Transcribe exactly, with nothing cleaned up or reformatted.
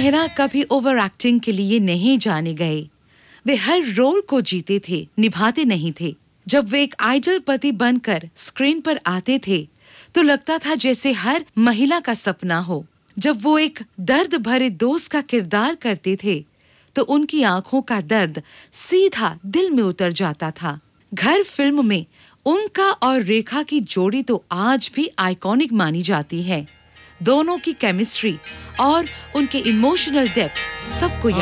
मेहरा कभी over acting के लिए नहीं जाने गए। वे हर रोल को जीते थे, निभाते नहीं थे। जब वे एक आइडल पति बनकर स्क्रीन पर आते थे तो लगता था जैसे हर महिला का सपना हो। जब वो एक दर्द भरे दोस्त का किरदार करते थे तो उनकी आंखों का दर्द सीधा दिल में उतर जाता था। घर फिल्म में उनका और रेखा की जोड़ी तो आज भी आइकॉनिक मानी जाती है। दोनों की केमिस्ट्री और उनके इमोशनल डेप्थ सबको याद